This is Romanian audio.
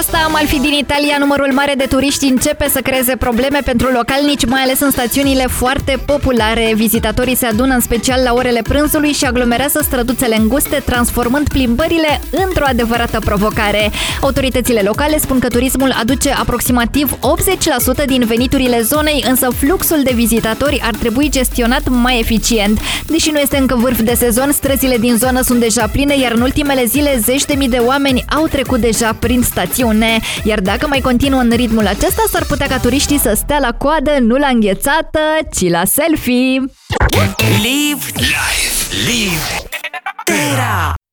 Costa Amalfi din Italia, numărul mare de turiști începe să creeze probleme pentru localnici, mai ales în stațiunile foarte populare. Vizitatorii se adună în special la orele prânzului și aglomerează străduțele înguste, transformând plimbările într-o adevărată provocare. Autoritățile locale spun că turismul aduce aproximativ 80% din veniturile zonei, însă fluxul de vizitatori ar trebui gestionat mai eficient. Deși nu este încă vârf de sezon, străzile din zonă sunt deja pline, iar în ultimele zile zeci de mii de oameni au trecut deja prin stațiune. Iar dacă mai continuă în ritmul acesta, s-ar putea ca turiștii să stea la coadă nu la înghețată, ci la selfie. Live Terra.